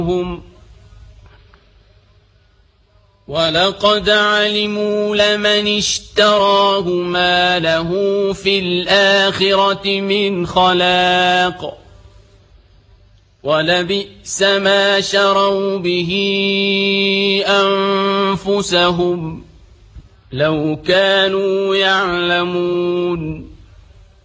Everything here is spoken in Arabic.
ولقد علموا لمن اشتراه ما له في الآخرة من خلاق ولبئس ما شروا به أنفسهم لو كانوا يعلمون